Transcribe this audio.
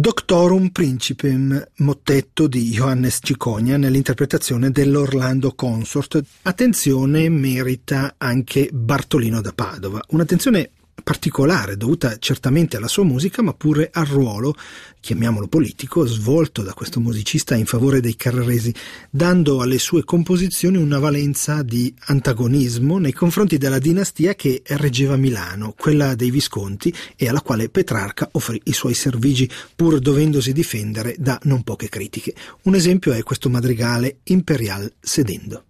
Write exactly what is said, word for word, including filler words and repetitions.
Doctorum Principem, mottetto di Johannes Ciconia nell'interpretazione dell'Orlando Consort. Attenzione merita anche Bartolino da Padova, un'attenzione particolare dovuta certamente alla sua musica ma pure al ruolo, chiamiamolo politico, svolto da questo musicista in favore dei carraresi, dando alle sue composizioni una valenza di antagonismo nei confronti della dinastia che reggeva Milano, quella dei Visconti, e alla quale Petrarca offrì i suoi servigi pur dovendosi difendere da non poche critiche. Un esempio è questo madrigale Imperial sedendo.